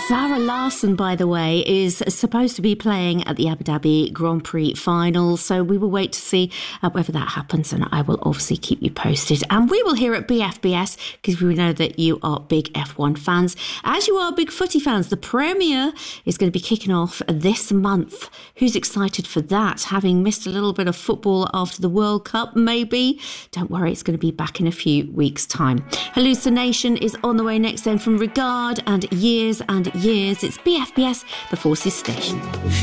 Zara Larsson, by the way, is supposed to be playing at the Abu Dhabi Grand Prix final, so we will wait to see whether that happens, and I will obviously keep you posted. And we will hear at BFBS, because we know that you are big F1 fans, as you are big footy fans. The Premier is going to be kicking off this month. Who's excited for that? Having missed a little bit of football after the World Cup, maybe? Don't worry, it's going to be back in a few weeks' time. Hallucination is on the way next then from Regard and Years and Years. It's BFBS, the Forces Station.